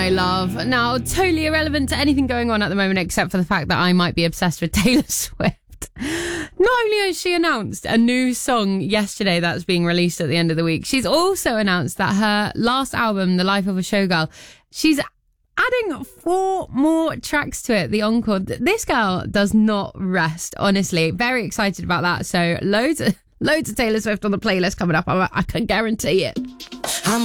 My love. Now, totally irrelevant to anything going on at the moment except for the fact that I might be obsessed with Taylor Swift. Not only has she announced a new song yesterday that's being released at the end of the week, she's also announced that her last album, The Life of a Showgirl, she's adding 4 more tracks to it, the encore. This girl does not rest, honestly. Very excited about that. So loads of Taylor Swift on the playlist coming up. I can guarantee it.